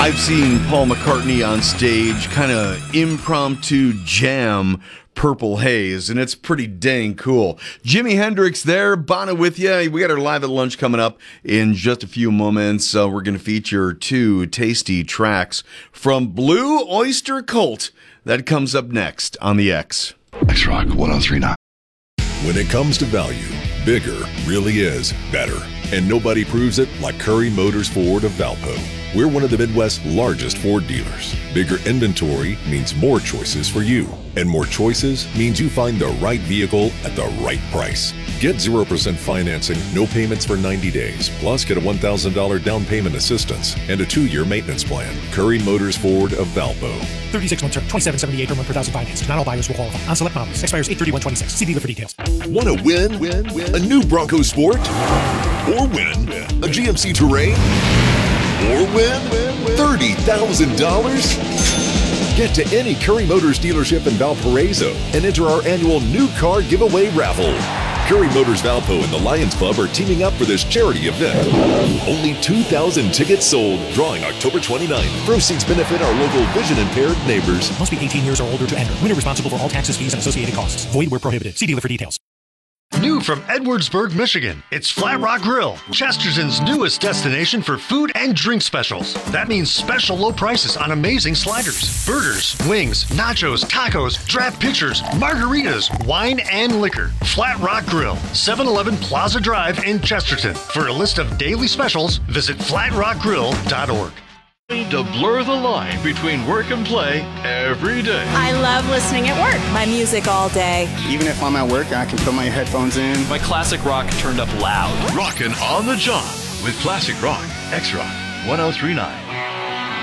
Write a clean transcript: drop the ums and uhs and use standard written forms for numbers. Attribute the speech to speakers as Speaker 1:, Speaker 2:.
Speaker 1: I've seen Paul McCartney on stage kind of impromptu jam Purple Haze, and it's pretty dang cool. Jimi Hendrix there, Bono with you. We got our Live at Lunch coming up in just a few moments. We're going to feature two tasty tracks from Blue Oyster Cult. That comes up next on the X.
Speaker 2: X-Rock 1039.
Speaker 3: When it comes to value, bigger really is better. And nobody proves it like Curry Motors Ford of Valpo. We're one of the Midwest's largest Ford dealers. Bigger inventory means more choices for you. And more choices means you find the right vehicle at the right price. Get 0% financing, no payments for 90 days. Plus, get a $1,000 down payment assistance and a 2-year maintenance plan. Curry Motors Ford of Valpo.
Speaker 4: 36-month term, $27.78 per month per thousand financed. Not all buyers will qualify. On select models. Expires 8/31/26. See dealer for details.
Speaker 3: Want to win a new Bronco Sport? Or win a GMC Terrain? Or win $30,000? Get to any Curry Motors dealership in Valparaiso and enter our annual new car giveaway raffle. Curry Motors Valpo and the Lions Club are teaming up for this charity event. Only 2,000 tickets sold, drawing October 29th. Proceeds benefit our local vision-impaired neighbors.
Speaker 4: Must be 18 years or older to enter. Winner responsible for all taxes, fees, and associated costs. Void where prohibited. See dealer for details.
Speaker 5: New from Edwardsburg, Michigan, it's Flat Rock Grill, Chesterton's newest destination for food and drink specials. That means special low prices on amazing sliders, burgers, wings, nachos, tacos, draft pitchers, margaritas, wine, and liquor. Flat Rock Grill, 711 Plaza Drive in Chesterton. For a list of daily specials, visit flatrockgrill.org.
Speaker 6: To blur the line between work and play every day.
Speaker 7: I love listening at work. My music all day.
Speaker 8: Even if I'm at work, I can put my headphones in.
Speaker 6: My classic rock turned up loud. Rockin' on the job with classic rock. X-Rock 1039.